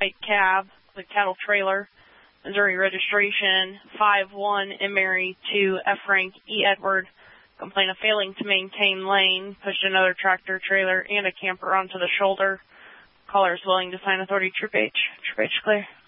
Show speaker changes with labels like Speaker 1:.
Speaker 1: white cab with cattle trailer, Missouri registration 51 M. Mary 2 F. Frank E. Edward. Complaint of failing to maintain lane, pushed another tractor trailer and a camper onto the shoulder. Caller is willing to sign authority. Troop H. Troop H clear.